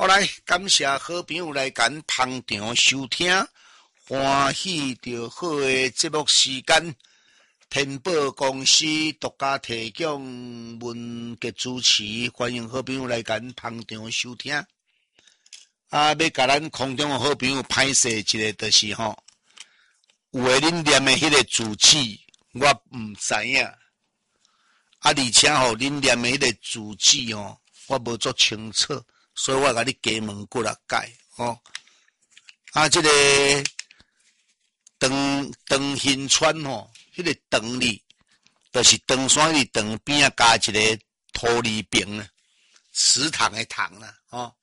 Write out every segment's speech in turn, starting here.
好来，感谢好朋友来咱捧场收听，欢喜着好的节目时间。天宝公司独家提供文节主持，欢迎好朋友来咱捧场收听。要甲咱空中的好朋友歹势一个，就是吼，有诶恁念诶迄个字迹，我毋知影。而且吼，恁念诶迄个字迹吼，我无足清楚，所以我甲你加问过来改吼。这个长兴川吼。迄个长里，就是长山的长边啊，加一个土里坪啊，祠堂的堂啦，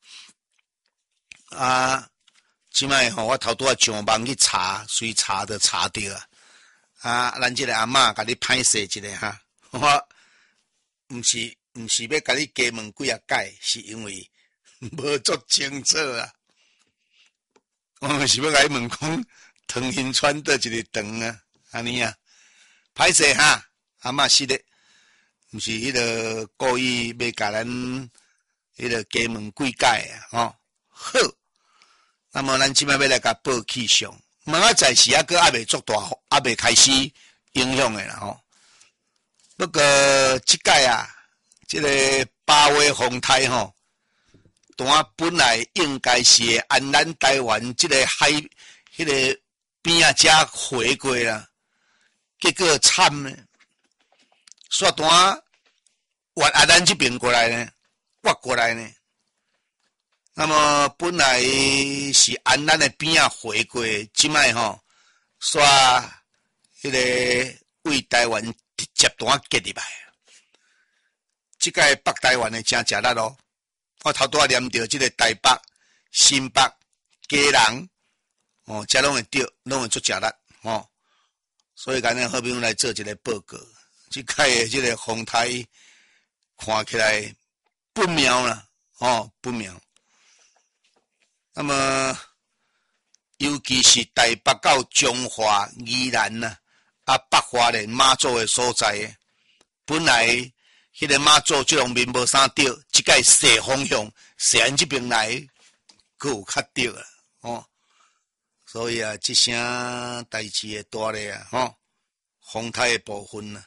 即摆吼，我头拄上网去查，随查就查到咱这个阿嬷甲你歹势一下哈，我毋是要甲你加问几啊解，是因为无足清楚啊，我是要甲你问讲，长兴川倒一个长啊，安尼啊。歹势哈，阿嬷是的，毋是迄个故意要甲咱迄个加问几解啊，好，那么咱即摆要来甲报气象，明仔载时还未足大，还未开始影响的啦不过即届即个8月风台单本来应该是按咱台湾即个海迄个边啊遮回过啦。结果惨呢，煞单越咱这边过来呢，越过来呢。那么本来是按咱的边啊回过，即摆煞迄个为台湾直接单结入来。即个北台湾的真食力咯，我头拄念到即个台北、新北、基隆，遮拢会着，拢会足食力所以，咱好朋友来做一个报告。即届的即个风台看起来不妙啦，不妙。那么，尤其是台北到彰化、宜兰北花莲、马祖的所在，本来迄个马祖这方面无啥着，即届西方向西安这边来，佫有较着啦，所以即声代志会大咧风台的部分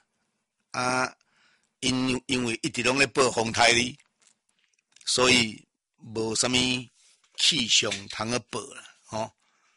因为一直拢咧报风台哩，所以无啥物气象通去报啦，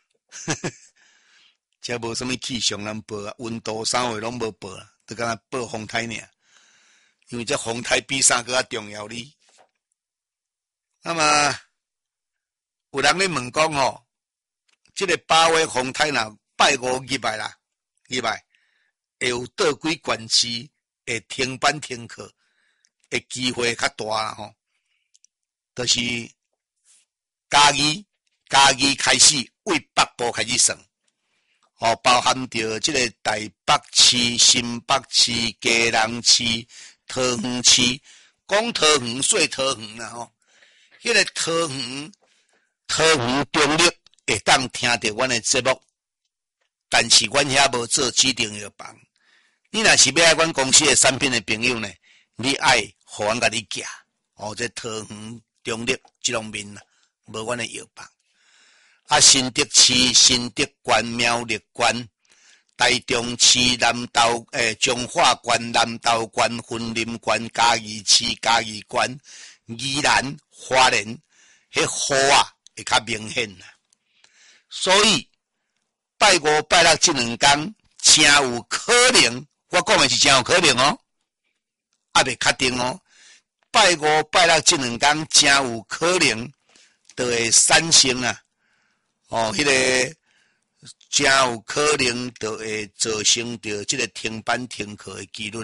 遮无啥物气象通报啊，温度啥话拢无报啦，就敢若报风台尔，因为这风台比啥个较重要哩。那么有人咧问讲这个8月风台若拜5入来啦，入来会有倒几县市会停班停课的机会较大啦就是嘉义开始为北部开始算，包含着这个台北市、新北市、基隆市、桃园市，讲桃园说桃园啦迄个桃园中立。会当听到阮的节目，但是阮遐无做指定药房。你若是要爱阮公司的产品的朋友呢，你爱互阮甲你寄这桃园中立这方面无阮的药房。新竹市、新竹县、苗栗县、台中市、南投彰化县、南投县、云林县、嘉义市、嘉义县、宜兰、花莲，迄雨会较明显啦。所以拜5、拜6这2天，真有可能，我讲的是真有可能还未确定拜5、拜6这2天，真有可能就会产生迄个真有可能就会造成着这个停班停课的几率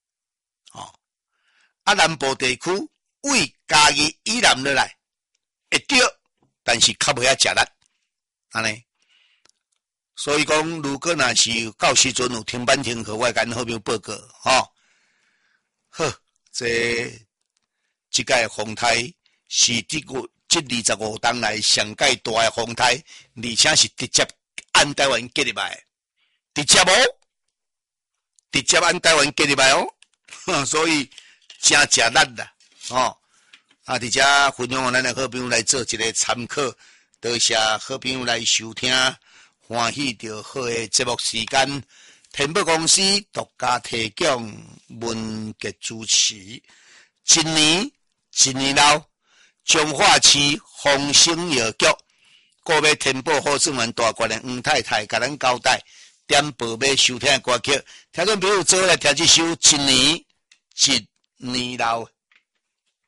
南部地区为嘉义以南落来会着，但是较袂遐食力。安尼，所以讲，如果若是到时阵有停班停课，我会甲恁好朋友报告好，这届风台是这25冬来上界大的风台，而且是直接按台湾结入来，直接按台湾结入来所以真食力啦啊，伫遮分享咱的好朋友来做一个参考，多谢好朋友来收听，欢喜着好的节目时间。天宝公司独家提供，文杰主持。一年老，彰化市丰兴药局，个别天宝好生源大观的黄太太，甲咱交代点播要收听的歌曲，听众朋友做来听这首《一年老》。